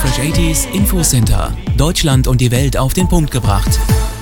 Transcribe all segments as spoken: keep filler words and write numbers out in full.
Fresh achtziger Infocenter. Deutschland und die Welt auf den Punkt gebracht.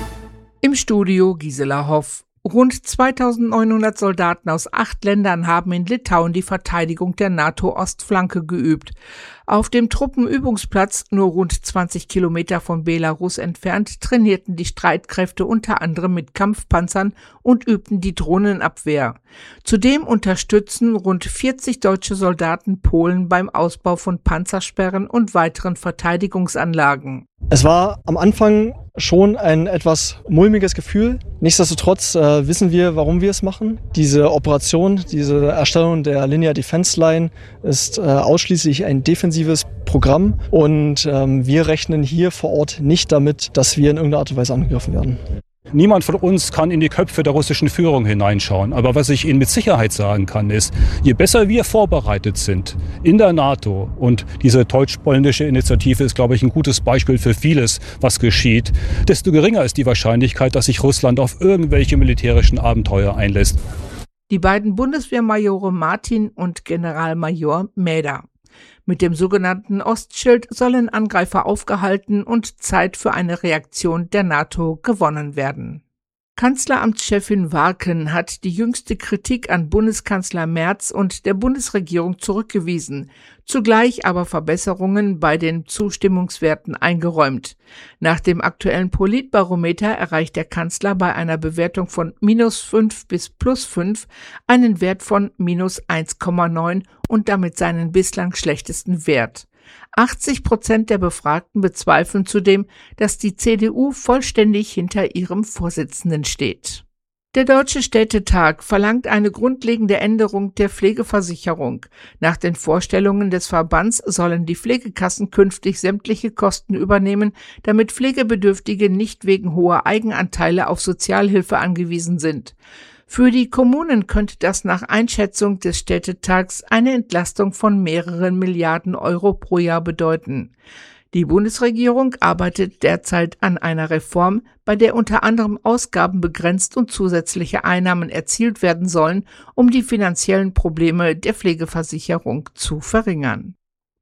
Im Studio Gisela Hoff. Rund zweitausendneunhundert Soldaten aus acht Ländern haben in Litauen die Verteidigung der NATO-Ostflanke geübt. Auf dem Truppenübungsplatz, nur rund zwanzig Kilometer von Belarus entfernt, trainierten die Streitkräfte unter anderem mit Kampfpanzern und übten die Drohnenabwehr. Zudem unterstützen rund vierzig deutsche Soldaten Polen beim Ausbau von Panzersperren und weiteren Verteidigungsanlagen. Es war am Anfang schon ein etwas mulmiges Gefühl. Nichtsdestotrotz äh, wissen wir, warum wir es machen. Diese Operation, diese Erstellung der Linear Defense Line ist äh, ausschließlich ein defensives Programm und ähm, wir rechnen hier vor Ort nicht damit, dass wir in irgendeiner Art und Weise angegriffen werden. Niemand von uns kann in die Köpfe der russischen Führung hineinschauen. Aber was ich Ihnen mit Sicherheit sagen kann, ist, je besser wir vorbereitet sind in der NATO, und diese deutsch-polnische Initiative ist, glaube ich, ein gutes Beispiel für vieles, was geschieht, desto geringer ist die Wahrscheinlichkeit, dass sich Russland auf irgendwelche militärischen Abenteuer einlässt. Die beiden Bundeswehrmajore Martin und Generalmajor Mäder. Mit dem sogenannten Ostschild sollen Angreifer aufgehalten und Zeit für eine Reaktion der NATO gewonnen werden. Kanzleramtschefin Warken hat die jüngste Kritik an Bundeskanzler Merz und der Bundesregierung zurückgewiesen, zugleich aber Verbesserungen bei den Zustimmungswerten eingeräumt. Nach dem aktuellen Politbarometer erreicht der Kanzler bei einer Bewertung von minus fünf bis plus fünf einen Wert von minus eins Komma neun und damit seinen bislang schlechtesten Wert. achtzig Prozent der Befragten bezweifeln zudem, dass die C D U vollständig hinter ihrem Vorsitzenden steht. Der Deutsche Städtetag verlangt eine grundlegende Änderung der Pflegeversicherung. Nach den Vorstellungen des Verbands sollen die Pflegekassen künftig sämtliche Kosten übernehmen, damit Pflegebedürftige nicht wegen hoher Eigenanteile auf Sozialhilfe angewiesen sind. Für die Kommunen könnte das nach Einschätzung des Städtetags eine Entlastung von mehreren Milliarden Euro pro Jahr bedeuten. Die Bundesregierung arbeitet derzeit an einer Reform, bei der unter anderem Ausgaben begrenzt und zusätzliche Einnahmen erzielt werden sollen, um die finanziellen Probleme der Pflegeversicherung zu verringern.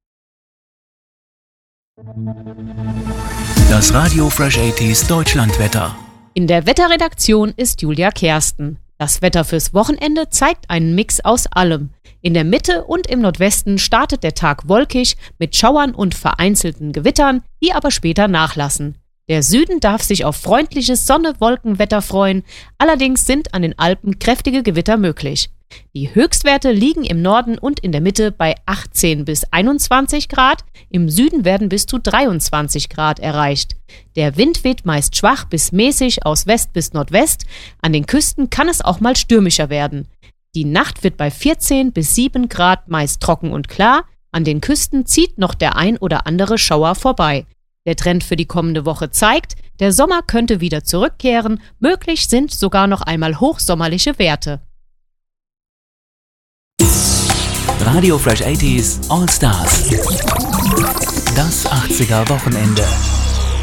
Das Radio Fresh achtziger Deutschlandwetter. In der Wetterredaktion ist Julia Kersten. Das Wetter fürs Wochenende zeigt einen Mix aus allem. In der Mitte und im Nordwesten startet der Tag wolkig mit Schauern und vereinzelten Gewittern, die aber später nachlassen. Der Süden darf sich auf freundliches Sonne-Wolken-Wetter freuen, allerdings sind an den Alpen kräftige Gewitter möglich. Die Höchstwerte liegen im Norden und in der Mitte bei achtzehn bis einundzwanzig Grad, im Süden werden bis zu dreiundzwanzig Grad erreicht. Der Wind weht meist schwach bis mäßig aus West bis Nordwest, an den Küsten kann es auch mal stürmischer werden. Die Nacht wird bei vierzehn bis sieben Grad meist trocken und klar, an den Küsten zieht noch der ein oder andere Schauer vorbei. Der Trend für die kommende Woche zeigt, der Sommer könnte wieder zurückkehren, möglich sind sogar noch einmal hochsommerliche Werte. Radio Fresh achtziger All Stars. Das achtziger Wochenende.